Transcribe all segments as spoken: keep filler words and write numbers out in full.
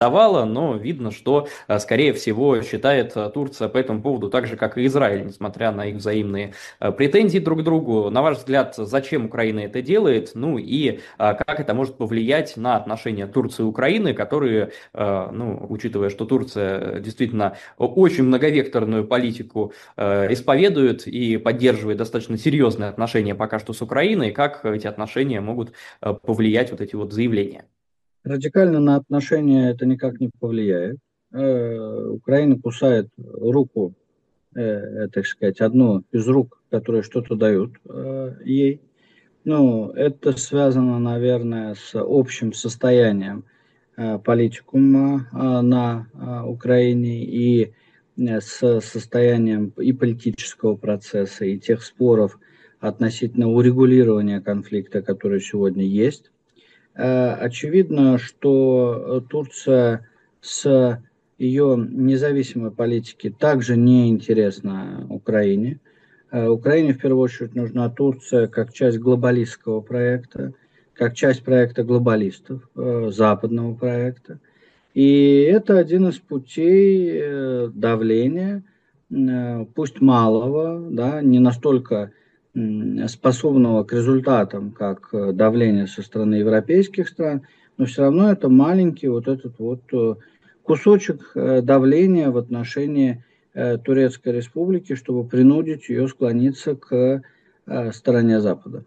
давала, но видно, что, э, скорее всего, считает э, Турция по этому поводу так же, как и Израиль, несмотря на их взаимные э, претензии друг к другу. На ваш взгляд, зачем Украина это делает? Ну и э, как это может повлиять на отношения Турции и Украины, которые, э, ну, учитывая, что Турция действительно очень многовекторную политику э, исповедует и поддерживает достаточно серьезные отношения пока что с Украиной, как эти отношения могут э, повлиять вот эти вот заявления? Радикально на отношения это никак не повлияет. Э, Украина кусает руку, э, так сказать, одну из рук, которые что-то дают э, ей. Ну, это связано, наверное, с общим состоянием э, политикума э, на э, Украине и э, с состоянием и политического процесса, и тех споров относительно урегулирования конфликта, который сегодня есть. Э, Очевидно, что Турция с ее независимой политики также не интересна Украине. Э, Украине в первую очередь нужна Турция как часть глобалистского проекта, как часть проекта глобалистов, э, западного проекта. И это один из путей э, давления, э, пусть малого, да, не настолько м, способного к результатам, как э, давление со стороны европейских стран, но все равно это маленький вот этот вот э, кусочек э, давления в отношении э, Турецкой Республики, чтобы принудить ее склониться к э, стороне Запада.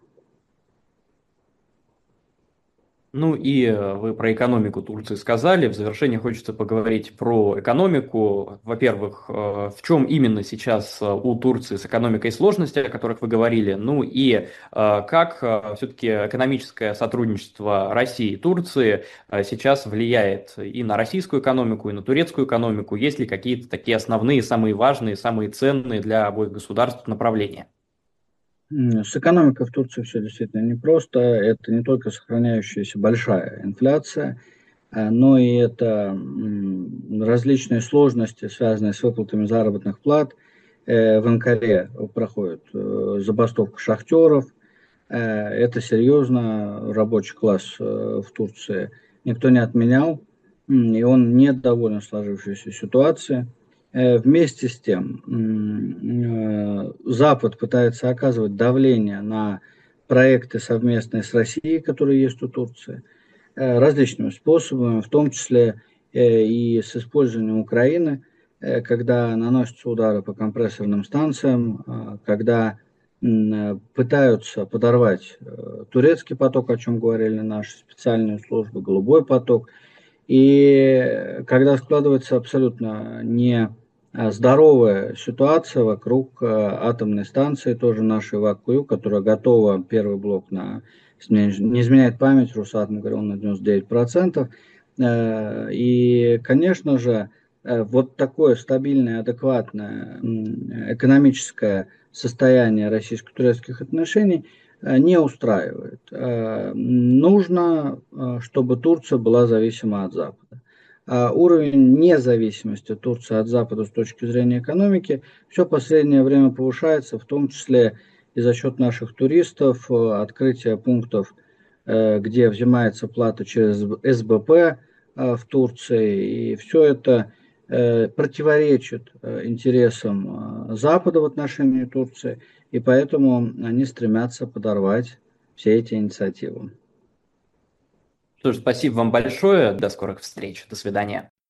Ну и э, вы про экономику Турции сказали. В завершение хочется поговорить про экономику. Во-первых, э, в чем именно сейчас э, у Турции с экономикой сложности, о которых вы говорили? Ну и э, как все-таки экономическое сотрудничество России и Турции э, сейчас влияет и на российскую экономику, и на турецкую экономику? Есть ли какие-то такие основные, самые важные, самые ценные для обоих государств направления? С экономикой в Турции все действительно непросто. Это не только сохраняющаяся большая инфляция, а, но и это м, различные сложности, связанные с выплатами заработных плат. Э, В Анкаре проходит э, забастовка шахтеров. Э, Это серьезно. Рабочий класс э, в Турции никто не отменял, м, и он недоволен сложившейся ситуацией. Э, Вместе с тем, м, э, Запад пытается оказывать давление на проекты совместные с Россией, которые есть у Турции, э, различными способами, в том числе э, и с использованием Украины, э, когда наносятся удары по компрессорным станциям, э, когда м, э, пытаются подорвать э, турецкий поток, о чем говорили наши специальные службы, голубой поток. И когда складывается абсолютно не а, здоровая ситуация вокруг э, атомной станции, тоже нашей Вакую, которая готова, первый блок на, если не изменяет память, Росатом говорил на девяносто девять процентов. Э, И, конечно же, э, вот такое стабильное, адекватное м, экономическое состояние российско-турецких отношений э, не устраивает. Э, Нужно, э, чтобы Турция была зависима от Запада. А уровень независимости Турции от Запада с точки зрения экономики все последнее время повышается, в том числе и за счет наших туристов, э, открытия пунктов, э, где взимается плата через эс бэ пэ э, в Турции. И все это э, противоречит э, интересам э, Запада в отношении Турции, и поэтому они стремятся подорвать все эти инициативы. Что ж, спасибо вам большое. До скорых встреч. До свидания.